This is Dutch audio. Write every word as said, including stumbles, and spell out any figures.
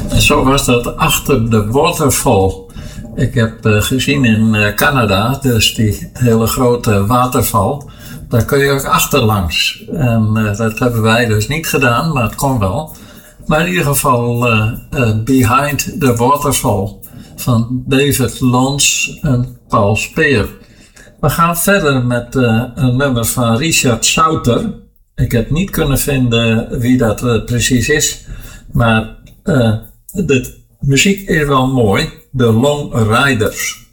En zo was dat achter de waterval. Ik heb uh, gezien in uh, Canada, dus die hele grote waterval. Daar kun je ook achterlangs. En uh, dat hebben wij dus niet gedaan, maar het kon wel. Maar in ieder geval uh, uh, Behind the Waterfall van David Lons en Paul Speer. We gaan verder met uh, een nummer van Richard Sauter. Ik heb niet kunnen vinden wie dat uh, precies is. Maar uh, de muziek is wel mooi. De Long Riders.